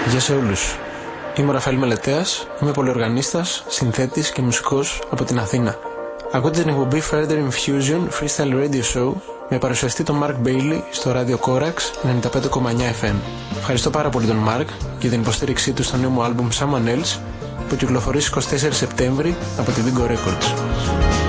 Γεια σε όλους. Είμαι ο Ραφαήλ Μελετέας, είμαι πολυοργανίστας, συνθέτης και μουσικός από την Αθήνα. Ακούτε την εκπομπή Further Infusion Freestyle Radio Show με παρουσιαστή τον Mark Bailey στο ράδιο Corax 95,9 FM. Ευχαριστώ πάρα πολύ τον Mark για την υποστήριξή του στο νέο μου άλμπουμ Someone Else που κυκλοφορεί στις 24 Σεπτέμβρη από τη Vigo Records.